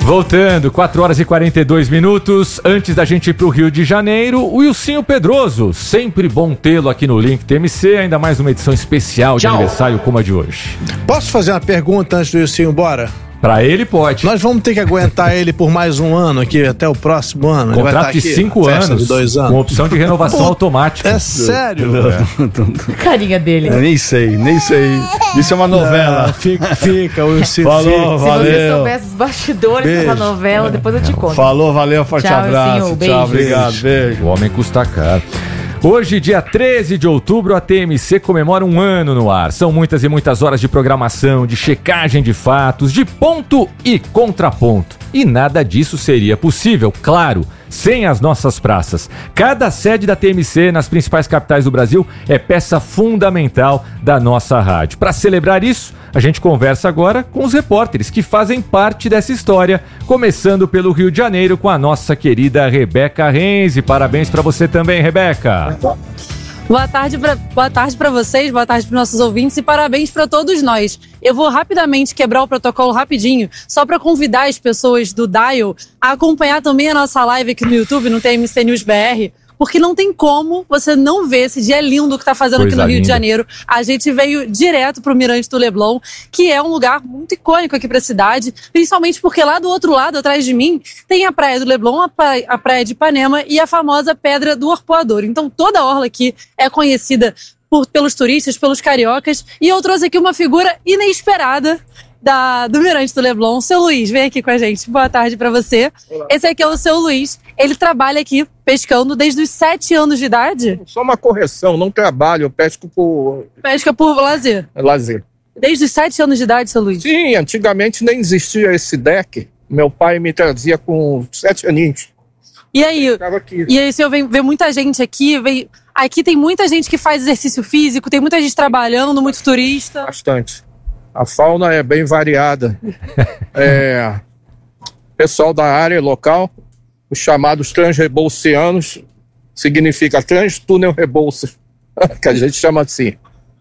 Voltando, 4 horas e 42 minutos. Antes da gente ir pro Rio de Janeiro, o Wilsinho Pedroso. Sempre bom tê-lo aqui no Link TMC, ainda mais uma edição especial de aniversário como a de hoje. Posso fazer uma pergunta antes do Wilsinho bora? Pra ele pode. Nós vamos ter que aguentar ele por mais um ano aqui, até o próximo ano. Contrato de 5 anos, de 2 anos, com opção de renovação automática. É sério? Carinha dele. Eu nem sei. Isso é uma novela. Não, fica, o Wilson. Falou, valeu. Se você soubesse os bastidores dessa novela, depois eu te conto. Falou, valeu, forte Tchau, abraço. Wilsinho, beijo. Tchau, obrigado, beijo. O homem custa caro. Hoje, dia 13 de outubro, a TMC comemora um ano no ar. São muitas e muitas horas de programação, de checagem de fatos, de ponto e contraponto. E nada disso seria possível, claro, sem as nossas praças. Cada sede da TMC nas principais capitais do Brasil é peça fundamental da nossa rádio. Para celebrar isso, a gente conversa agora com os repórteres que fazem parte dessa história, começando pelo Rio de Janeiro com a nossa querida Rebeca Renzi. Parabéns para você também, Rebeca. Boa tarde para vocês, boa tarde para os nossos ouvintes e parabéns para todos nós. Eu vou rapidamente quebrar o protocolo rapidinho, só para convidar as pessoas do Dial a acompanhar também a nossa live aqui no YouTube, no TMC News BR, porque não tem como você não ver esse dia lindo que está fazendo aqui no Rio de Janeiro. A gente veio direto para o Mirante do Leblon, que é um lugar muito icônico aqui para a cidade, principalmente porque lá do outro lado, atrás de mim, tem a Praia do Leblon, a Praia de Ipanema e a famosa Pedra do Arpoador. Então toda a orla aqui é conhecida pelos turistas, pelos cariocas, e eu trouxe aqui uma figura inesperada do Mirante do Leblon. Seu Luiz, vem aqui com a gente. Boa tarde para você. Olá. Esse aqui é o seu Luiz. Ele trabalha aqui pescando desde os 7 anos de idade? Só uma correção, não trabalho, eu pesco por... Pesca por lazer? Lazer. Desde os 7 anos de idade, seu Luiz? Sim, antigamente nem existia esse deck. Meu pai me trazia com 7 aninhos. E aí, o senhor vê muita gente aqui, aqui tem muita gente que faz exercício físico, tem muita gente trabalhando, muito turista? Bastante. A fauna é bem variada. Pessoal da área local, os chamados transrebolsianos, significa transtúnel rebolsa, que a gente chama assim.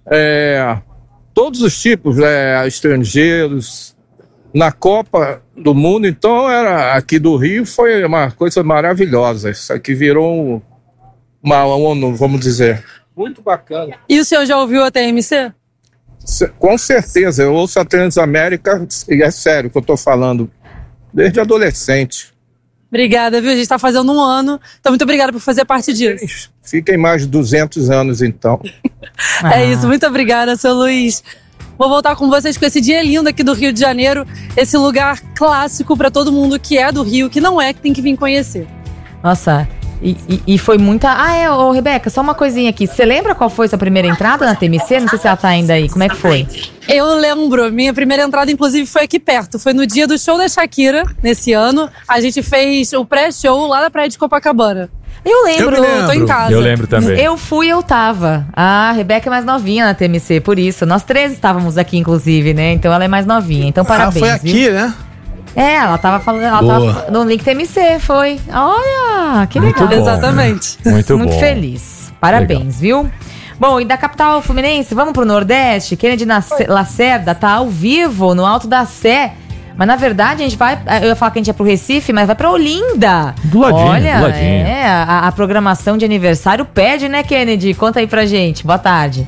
Todos os tipos, estrangeiros. Na Copa do Mundo, então, aqui do Rio, foi uma coisa maravilhosa. Isso aqui virou uma ONU, vamos dizer. Muito bacana. E o senhor já ouviu a TMC? Com certeza, eu ouço a Transamérica, e é sério que eu estou falando, desde adolescente. Obrigada, viu? A gente está fazendo um ano, então muito obrigada por fazer parte disso. Fiquem mais de 200 anos, então. É isso, muito obrigada, seu Luiz. Vou voltar com vocês com esse dia lindo aqui do Rio de Janeiro, esse lugar clássico para todo mundo que é do Rio, que não é, que tem que vir conhecer. Nossa, e foi muita... Rebeca, só uma coisinha aqui. Você lembra qual foi sua primeira entrada na TMC? Não sei se ela tá ainda aí. Como é que foi? Eu lembro. Minha primeira entrada, inclusive, foi aqui perto. Foi no dia do show da Shakira, nesse ano. A gente fez o pré-show lá da Praia de Copacabana. Eu lembro. Eu tô em casa. Eu lembro também. Eu tava. A Rebeca é mais novinha na TMC, por isso. Nós 3 estávamos aqui, inclusive, né? Então ela é mais novinha. Então parabéns, foi aqui, viu? Né? Ela tava falando, tava no Link TMC, foi. Olha, que legal. Muito bom, exatamente. Né? Muito feliz. Parabéns, viu? Bom, e da capital fluminense, vamos pro Nordeste. Kennedy Lacerda tá ao vivo no Alto da Sé. Mas na verdade a gente vai, eu ia falar que a gente ia pro Recife, mas vai pra Olinda. Do ladinho, olha, do ladinho. A programação de aniversário pede, né, Kennedy? Conta aí pra gente. Boa tarde.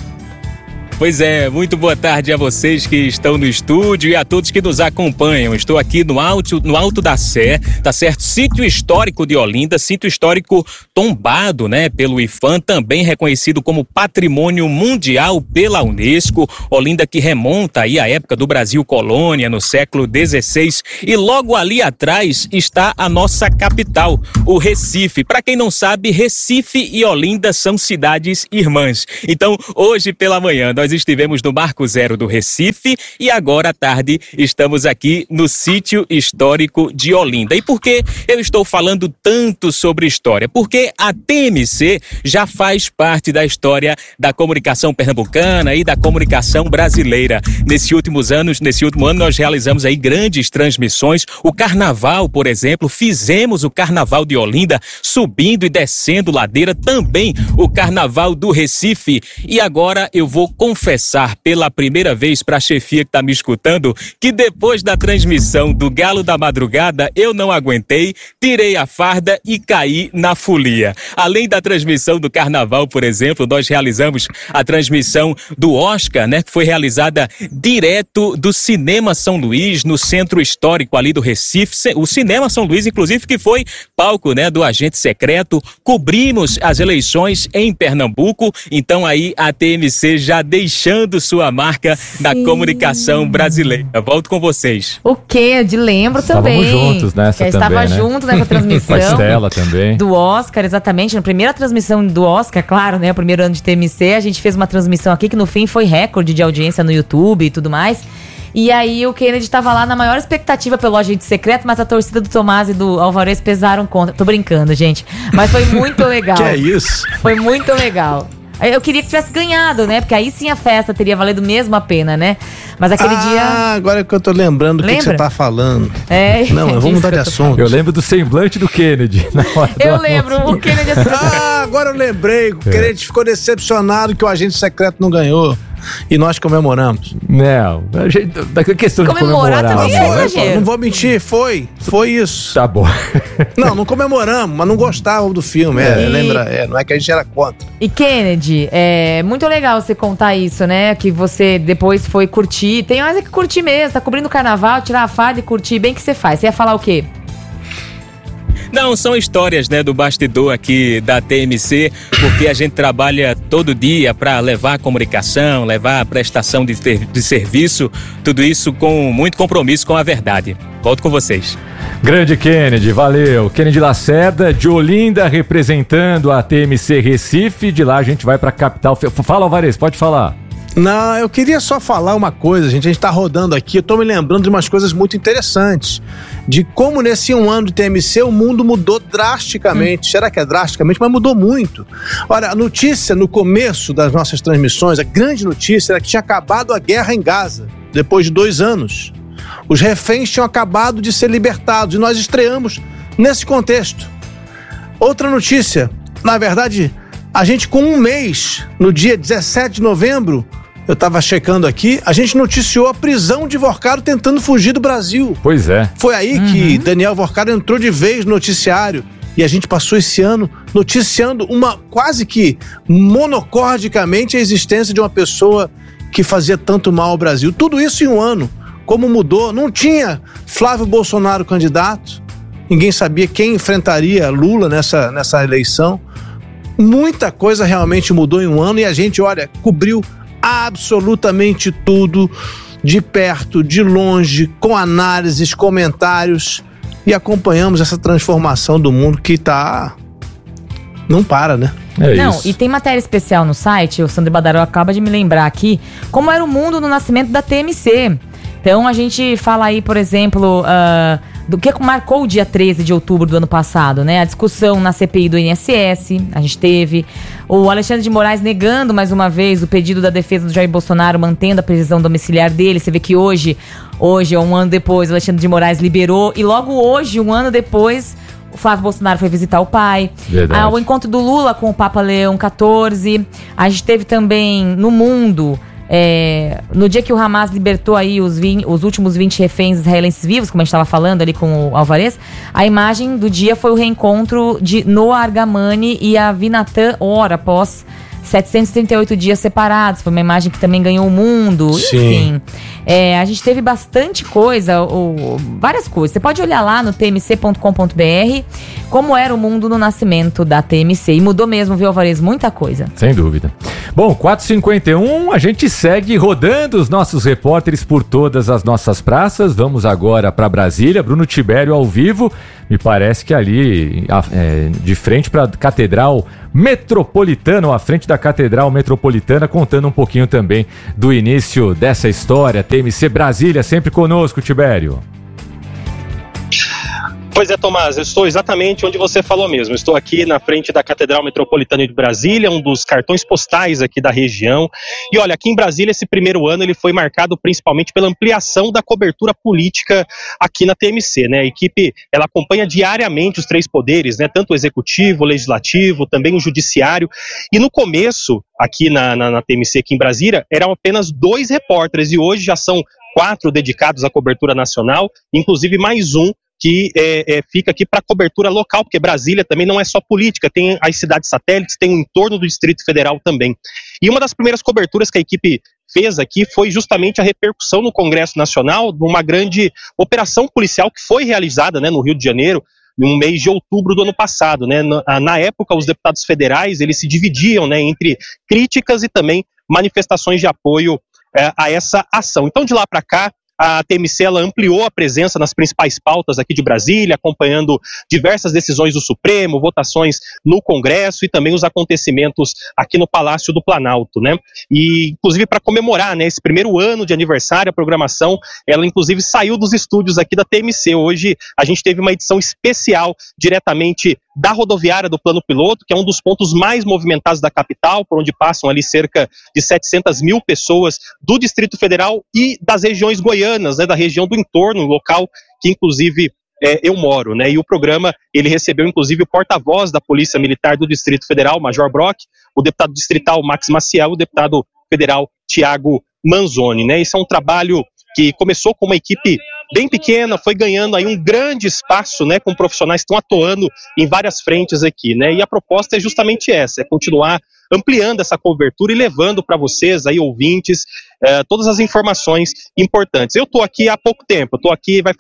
Pois é, muito boa tarde a vocês que estão no estúdio e a todos que nos acompanham. Estou aqui no Alto da Sé, tá certo? Sítio histórico de Olinda, sítio histórico tombado, né, pelo IPHAN, também reconhecido como Patrimônio Mundial pela Unesco. Olinda que remonta aí à época do Brasil colônia, no século XVI. E logo ali atrás está a nossa capital, o Recife. Para quem não sabe, Recife e Olinda são cidades irmãs. Então, hoje pela manhã, nós estivemos no Marco Zero do Recife e agora à tarde estamos aqui no Sítio Histórico de Olinda. E por que eu estou falando tanto sobre história? Porque a TMC já faz parte da história da comunicação pernambucana e da comunicação brasileira. Nesse último ano, nós realizamos aí grandes transmissões. O Carnaval, por exemplo, fizemos o Carnaval de Olinda, subindo e descendo ladeira, também o Carnaval do Recife. E agora eu vou conferir confessar pela primeira vez para a chefia que está me escutando que depois da transmissão do Galo da Madrugada eu não aguentei, tirei a farda e caí na folia. Além da transmissão do Carnaval, por exemplo, nós realizamos a transmissão do Oscar, né, que foi realizada direto do Cinema São Luís, no centro histórico ali do Recife. O Cinema São Luís, inclusive, que foi palco, né, do Agente Secreto. Cobrimos as eleições em Pernambuco, então aí a TMC já deixando sua marca na comunicação brasileira. Volto com vocês. O Kennedy, lembro também. Estávamos juntos nessa também, estava né? junto nessa transmissão. Com a Estela também. Do Oscar, exatamente. Na primeira transmissão do Oscar, claro, né? O primeiro ano de TMC, a gente fez uma transmissão aqui que no fim foi recorde de audiência no YouTube e tudo mais. E aí o Kennedy estava lá na maior expectativa pelo Agente Secreto, mas a torcida do Tomás e do Alvarez pesaram contra. Tô brincando, gente. Mas foi muito legal. Que é isso? Foi muito legal. Eu queria que tivesse ganhado, né? Porque aí sim a festa teria valido mesmo a pena, né? Mas aquele dia... Ah, agora que eu tô lembrando do que você tá falando. Não, eu vou mudar de assunto. Eu lembro do semblante do Kennedy na hora do Eu lembro, o Kennedy... agora eu lembrei. O Kennedy ficou decepcionado que o Agente Secreto não ganhou. E nós comemoramos. Não, da questão de comemorar também não vou mentir, foi isso. Tá bom. Não comemoramos, mas não gostávamos do filme. Não é que a gente era contra. E Kennedy, é muito legal você contar isso, né? Que você depois foi curtir. Tem mais é que curtir mesmo, tá cobrindo o carnaval, tirar a farda e curtir. Bem que você faz. Você ia falar o quê? Não, são histórias, né, do bastidor aqui da TMC, porque a gente trabalha todo dia para levar a comunicação, levar a prestação de serviço, tudo isso com muito compromisso com a verdade. Volto com vocês. Grande Kennedy, valeu. Kennedy Lacerda, de Olinda, representando a TMC Recife. De lá a gente vai para a capital. Fala, Alvarez, pode falar. Não, eu queria só falar uma coisa, gente. A gente tá rodando aqui, eu tô me lembrando de umas coisas muito interessantes. De como nesse um ano de TMC o mundo mudou drasticamente. Será que é drasticamente? Mas mudou muito. Olha, a notícia no começo das nossas transmissões, a grande notícia era que tinha acabado a guerra em Gaza, depois de 2 anos. Os reféns tinham acabado de ser libertados e nós estreamos nesse contexto. Outra notícia, na verdade, a gente com um mês, no dia 17 de novembro, eu estava checando aqui, a gente noticiou a prisão de Vorcaro tentando fugir do Brasil. Pois é. Foi aí que Daniel Vorcaro entrou de vez no noticiário e a gente passou esse ano noticiando quase que monocordicamente a existência de uma pessoa que fazia tanto mal ao Brasil. Tudo isso em um ano. Como mudou, não tinha Flávio Bolsonaro candidato, ninguém sabia quem enfrentaria Lula nessa eleição. Muita coisa realmente mudou em um ano e a gente, olha, cobriu absolutamente tudo, de perto, de longe, com análises, comentários, e acompanhamos essa transformação do mundo que não para, né? E tem matéria especial no site, o Sandro Badaró acaba de me lembrar aqui, como era o mundo no nascimento da TMC. Então a gente fala aí, por exemplo, do que marcou o dia 13 de outubro do ano passado, né? A discussão na CPI do INSS, a gente teve o Alexandre de Moraes negando mais uma vez o pedido da defesa do Jair Bolsonaro, mantendo a prisão domiciliar dele. Você vê que hoje, um ano depois, o Alexandre de Moraes liberou, e logo hoje, um ano depois, o Flávio Bolsonaro foi visitar o pai. O encontro do Lula com o Papa Leão XIV. A gente teve também no mundo... no dia que o Hamas libertou aí os últimos 20 reféns israelenses vivos, como a gente estava falando ali com o Alvarez, a imagem do dia foi o reencontro de Noah Argamani e Avinatan Or, após 738 dias separados. Foi uma imagem que também ganhou o mundo. Sim. Enfim, a gente teve bastante coisa, várias coisas. Você pode olhar lá no tmc.com.br como era o mundo no nascimento da TMC. E mudou mesmo, viu, Alvarez? Muita coisa. Sem dúvida. Bom, 4h51, a gente segue rodando os nossos repórteres por todas as nossas praças. Vamos agora para Brasília. Bruno Tibério ao vivo. Me parece que ali, de frente para a Catedral Metropolitana, ou à frente da Catedral Metropolitana, contando um pouquinho também do início dessa história. TMC Brasília, sempre conosco, Tibério. Pois é, Tomás, eu estou exatamente onde você falou mesmo. Estou aqui na frente da Catedral Metropolitana de Brasília, um dos cartões postais aqui da região. E olha, aqui em Brasília, esse primeiro ano ele foi marcado principalmente pela ampliação da cobertura política aqui na TMC, né? A equipe, ela acompanha diariamente os 3 poderes, né? Tanto o executivo, o legislativo, também o judiciário. E no começo, aqui na TMC, aqui em Brasília, eram apenas 2 repórteres e hoje já são 4 dedicados à cobertura nacional, inclusive mais um que fica aqui para cobertura local, porque Brasília também não é só política, tem as cidades satélites, tem o entorno do Distrito Federal também. E uma das primeiras coberturas que a equipe fez aqui foi justamente a repercussão no Congresso Nacional de uma grande operação policial que foi realizada, né, no Rio de Janeiro, no mês de outubro do ano passado, né? Na época, os deputados federais eles se dividiam, né, entre críticas e também manifestações de apoio a essa ação. Então, de lá para cá, a TMC ela ampliou a presença nas principais pautas aqui de Brasília, acompanhando diversas decisões do Supremo, votações no Congresso e também os acontecimentos aqui no Palácio do Planalto, né? E, inclusive, para comemorar, né, esse primeiro ano de aniversário, a programação, ela, inclusive, saiu dos estúdios aqui da TMC. Hoje, a gente teve uma edição especial diretamente da rodoviária do Plano Piloto, que é um dos pontos mais movimentados da capital, por onde passam ali cerca de 700 mil pessoas do Distrito Federal e das regiões goianas, né, da região do entorno, local que inclusive eu moro, né, e o programa, ele recebeu inclusive o porta-voz da Polícia Militar do Distrito Federal, Major Brock, o deputado distrital Max Maciel, o deputado federal Tiago Manzoni, né. Esse é um trabalho que começou com uma equipe bem pequena, foi ganhando aí um grande espaço, né, com profissionais que estão atuando em várias frentes aqui, né, e a proposta é justamente essa, é continuar ampliando essa cobertura e levando para vocês aí, ouvintes, todas as informações importantes. Eu estou aqui há pouco tempo, estou aqui, vai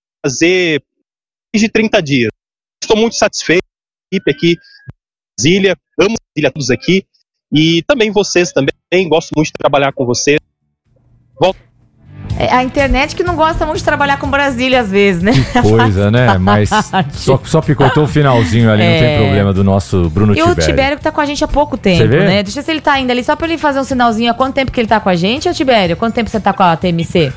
fazer mais de 30 dias, estou muito satisfeito com a equipe aqui de Brasília, amo Brasília todos aqui, e também vocês também, gosto muito de trabalhar com vocês. Volto. A internet que não gosta muito de trabalhar com Brasília às vezes, né? Que coisa, né? Mas só picotou o finalzinho ali, não tem problema, do nosso Bruno Tibério. E o Tibério que tá com a gente há pouco tempo, né? Deixa eu ver se ele tá ainda ali, só pra ele fazer um sinalzinho. Há quanto tempo que ele tá com a gente, Tibério? Quanto tempo você tá com a TMC?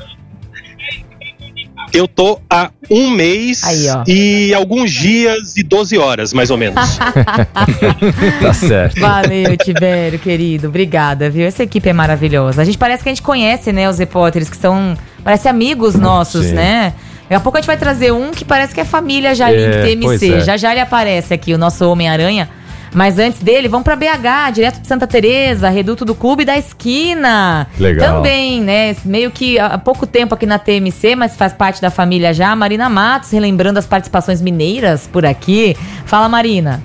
Eu tô há 1 mês aí, e alguns dias e 12 horas, mais ou menos. Tá certo. Valeu, Tibério, querido. Obrigada, viu? Essa equipe é maravilhosa. A gente parece que a gente conhece, né, os repórteres que são, parece amigos nossos, sim, né? Daqui a pouco a gente vai trazer um que parece que é família já ali em TMC. Já ele aparece aqui, o nosso Homem-Aranha. Mas antes dele, vamos pra BH, direto de Santa Teresa, reduto do Clube da Esquina. Legal. Também, né, meio que há pouco tempo aqui na TMC, mas faz parte da família já. Marina Matos, relembrando as participações mineiras por aqui. Fala, Marina.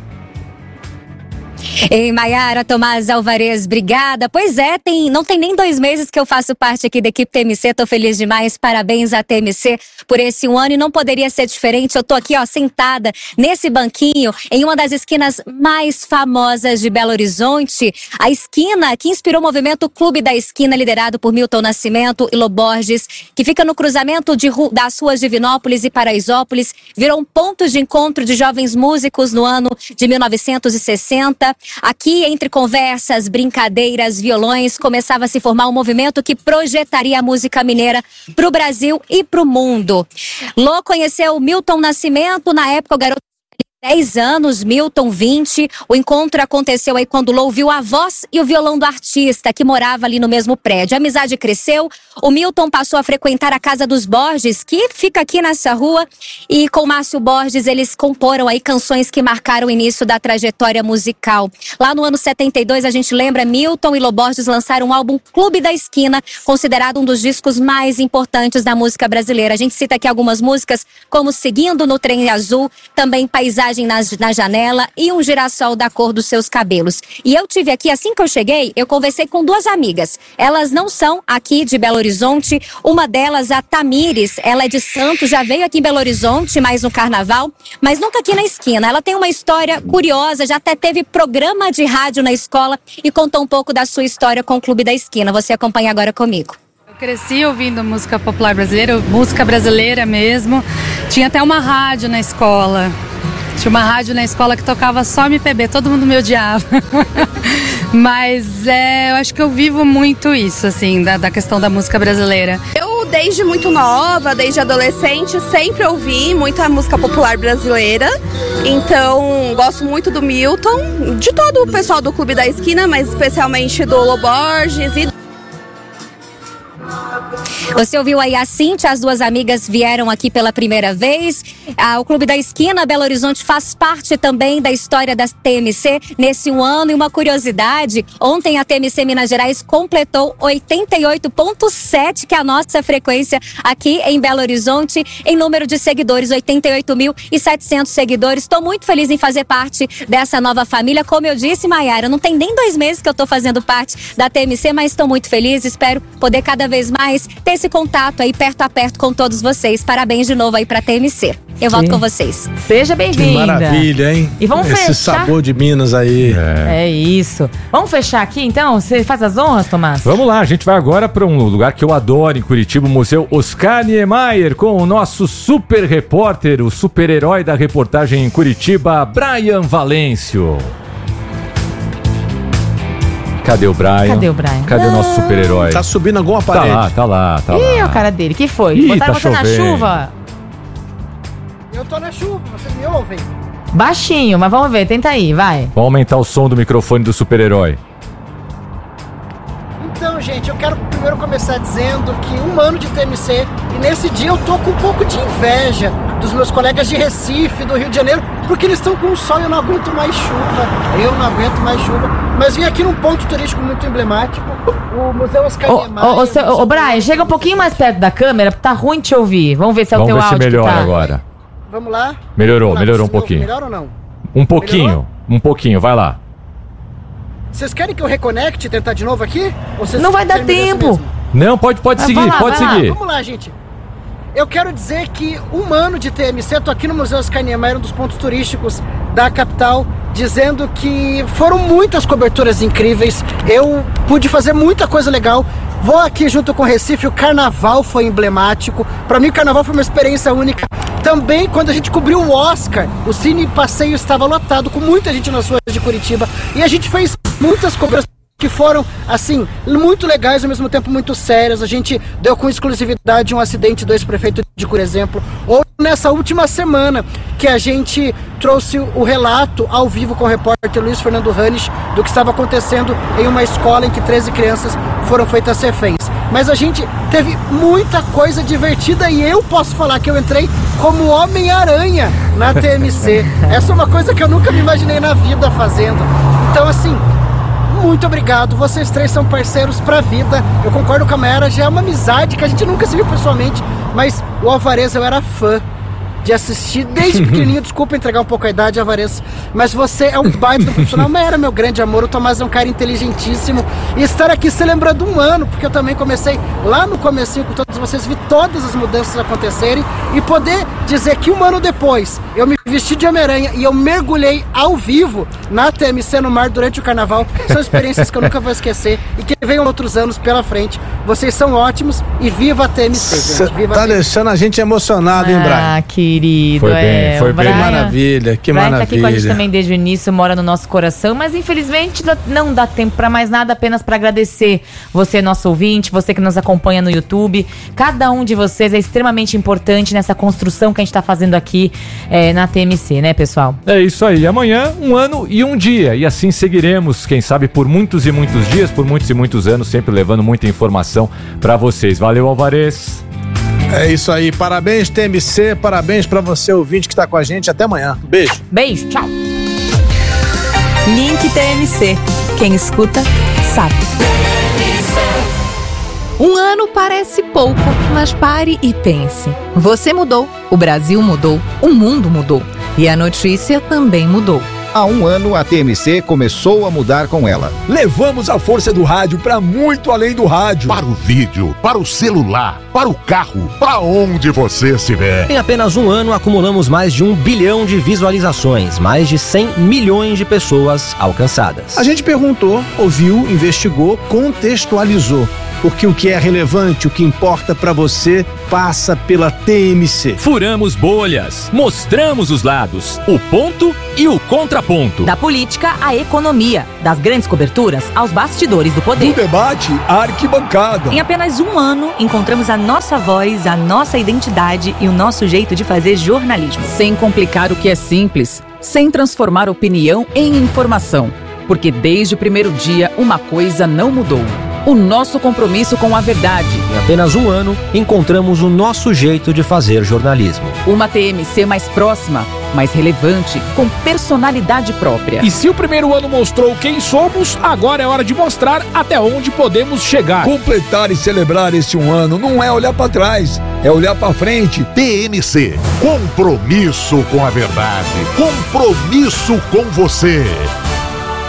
Ei, Maiara, Tomás Alvarez, obrigada. Pois é, não tem nem 2 meses que eu faço parte aqui da equipe TMC, tô feliz demais, parabéns à TMC por esse 1 ano e não poderia ser diferente. Eu tô aqui, sentada nesse banquinho em uma das esquinas mais famosas de Belo Horizonte, a esquina que inspirou o movimento Clube da Esquina, liderado por Milton Nascimento e Lô Borges, que fica no cruzamento das ruas de Divinópolis e Paraisópolis, virou um ponto de encontro de jovens músicos no ano de 1960. Aqui, entre conversas, brincadeiras, violões, começava a se formar um movimento que projetaria a música mineira para o Brasil e para o mundo. Lô conheceu Milton Nascimento, na época o garoto 10 anos, Milton 20. O encontro aconteceu aí quando Lô ouviu a voz e o violão do artista, que morava ali no mesmo prédio. A amizade cresceu, o Milton passou a frequentar a casa dos Borges, que fica aqui nessa rua, e com Márcio Borges eles comporam aí canções que marcaram o início da trajetória musical. Lá no ano 72, a gente lembra, Milton e Lô Borges lançaram o álbum Clube da Esquina, considerado um dos discos mais importantes da música brasileira. A gente cita aqui algumas músicas, como Seguindo no Trem Azul, também Paisagem na Janela e Um Girassol da Cor dos Seus Cabelos. E eu tive aqui, assim que eu cheguei, eu conversei com 2 amigas. Elas não são aqui de Belo Horizonte. Uma delas, a Tamires, ela é de Santos, já veio aqui em Belo Horizonte, mais no carnaval, mas nunca aqui na esquina. Ela tem uma história curiosa, já até teve programa de rádio na escola e contou um pouco da sua história com o Clube da Esquina. Você acompanha agora comigo. Cresci ouvindo música popular brasileira, música brasileira mesmo. Tinha até uma rádio na escola. Tinha uma rádio na escola que tocava só MPB, todo mundo me odiava. Mas eu acho que eu vivo muito isso, assim, da questão da música brasileira. Eu desde muito nova, desde adolescente, sempre ouvi muita música popular brasileira. Então, gosto muito do Milton, de todo o pessoal do Clube da Esquina, mas especialmente do Lô Borges e... Você ouviu aí a Cíntia, as duas amigas vieram aqui pela primeira vez. O Clube da Esquina, Belo Horizonte, faz parte também da história da TMC nesse um ano. E uma curiosidade, ontem a TMC Minas Gerais completou 88,7, que é a nossa frequência aqui em Belo Horizonte, em número de seguidores, 88.700 seguidores. Estou muito feliz em fazer parte dessa nova família. Como eu disse, Maiara, não tem nem 2 meses que eu estou fazendo parte da TMC, mas estou muito feliz, espero poder cada vez mais ter esse contato aí perto a perto com todos vocês. Parabéns de novo aí pra TMC. Eu volto com vocês. Seja bem-vinda. Que maravilha, hein? E vamos esse fechar. Sabor de Minas aí. É isso. Vamos fechar aqui então? Você faz as honras, Tomás? Vamos lá, a gente vai agora para um lugar que eu adoro em Curitiba, o Museu Oscar Niemeyer, com o nosso super repórter, o super-herói da reportagem em Curitiba, Brian Valêncio. Cadê o Brian? Cadê o nosso super-herói? Tá subindo alguma parede. Tá lá. Ih, o cara dele, que foi? Ih, Botaram tá você na chovendo. chuva? Eu tô na chuva, vocês me ouvem? Baixinho, mas vamos ver, tenta aí, vai. Vamos aumentar o som do microfone do super-herói. Então, gente, eu quero primeiro começar dizendo que 1 ano de TMC, e nesse dia eu tô com um pouco de inveja dos meus colegas de Recife, do Rio de Janeiro, porque eles estão com o sol e eu não aguento mais chuva. Mas vim aqui num ponto turístico muito emblemático, o Museu Oscar Niemeyer. Ô, Brian, chega um pouquinho mais perto da câmera, tá ruim de te ouvir. Vamos ver se é o teu áudio. Vamos ver se melhora que tá. agora. Vamos lá? Melhorou um Se pouquinho. Melhor ou não? Um pouquinho, vai lá. Vocês querem que eu reconecte e tentar de novo aqui? Ou vocês Não vai dar querem me tempo. mesmo? Não, pode seguir, pode seguir. Vamos lá, gente. Eu quero dizer que 1 ano de TMC, eu tô aqui no Museu Oscar Niemeyer, um dos pontos turísticos da capital, dizendo que foram muitas coberturas incríveis, eu pude fazer muita coisa legal. Vou aqui junto com o Recife, o Carnaval foi emblemático. Pra mim o Carnaval foi uma experiência única. Também quando a gente cobriu o Oscar, o Cine Passeio estava lotado, com muita gente nas ruas de Curitiba. E a gente fez muitas coberturas que foram, assim, muito legais, ao mesmo tempo muito sérias. A gente deu com exclusividade um acidente do ex-prefeito de por exemplo. Ou nessa última semana, que a gente trouxe o relato ao vivo com o repórter Luiz Fernando Hannes do que estava acontecendo em uma escola em que 13 crianças foram feitas reféns. Mas a gente teve muita coisa divertida e eu posso falar que eu entrei como Homem-Aranha na TMC. Essa é uma coisa que eu nunca me imaginei na vida fazendo. Então, assim, muito obrigado, vocês 3 são parceiros pra vida. Eu concordo com a Mayara, já é uma amizade que a gente nunca se viu pessoalmente, mas o Alvarez eu era fã de assistir desde pequenininho. Desculpa entregar um pouco a idade, Alvarez, mas você é um baita do profissional. Mayara, meu grande amor, o Tomás é um cara inteligentíssimo, e estar aqui celebrando 1 ano, porque eu também comecei lá no comecinho com todos vocês, vi todas as mudanças acontecerem, e poder dizer que 1 ano depois eu me vesti de Homem-Aranha e eu mergulhei ao vivo na TMC no mar durante o Carnaval, são experiências que eu nunca vou esquecer e que venham outros anos pela frente. Vocês são ótimos e viva a TMC, gente. Viva tá a TMC. deixando a gente emocionado, hein, Brian? Ah, querido. Foi bem, foi bem. Que maravilha, que Brian maravilha. tá aqui com a gente também desde o início, mora no nosso coração, mas infelizmente não dá tempo pra mais nada, apenas pra agradecer você, nosso ouvinte, você que nos acompanha no YouTube. Cada um de vocês é extremamente importante nessa construção que a gente tá fazendo aqui na TMC, né, pessoal? É isso aí. Amanhã, 1 ano e 1 dia. E assim seguiremos, quem sabe, por muitos e muitos dias, por muitos e muitos anos, sempre levando muita informação pra vocês. Valeu, Alvarez. É isso aí. Parabéns, TMC. Parabéns pra você, ouvinte, que tá com a gente. Até amanhã. Beijo. Beijo, tchau. Link TMC. Quem escuta, sabe. 1 ano parece pouco, mas pare e pense. Você mudou, o Brasil mudou, o mundo mudou. E a notícia também mudou. Há 1 ano, a TMC começou a mudar com ela. Levamos a força do rádio para muito além do rádio. Para o vídeo, para o celular, para o carro, para onde você estiver. Em apenas 1 ano, acumulamos mais de 1 bilhão de visualizações, mais de 100 milhões de pessoas alcançadas. A gente perguntou, ouviu, investigou, contextualizou. porque o que é relevante, o que importa para você, passa pela TMC. Furamos bolhas, mostramos os lados, o ponto e o contraponto. Da política à economia, das grandes coberturas aos bastidores do poder. Do debate à arquibancada. Em apenas um ano, encontramos a nossa voz, a nossa identidade e o nosso jeito de fazer jornalismo. Sem complicar o que é simples, sem transformar opinião em informação. Porque desde o primeiro dia, uma coisa não mudou. O nosso compromisso com a verdade. Em apenas um ano, encontramos o nosso jeito de fazer jornalismo. Uma TMC mais próxima, mais relevante, com personalidade própria. E se o primeiro ano mostrou quem somos, agora é hora de mostrar até onde podemos chegar. Completar e celebrar esse um ano não é olhar para trás, é olhar para frente. TMC, compromisso com a verdade, compromisso com você.